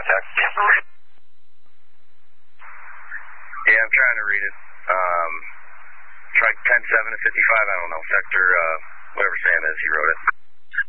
contact. Yeah, I'm trying to read it. Try 10-7 to 55, I don't know, sector, whatever Sam is, he wrote it.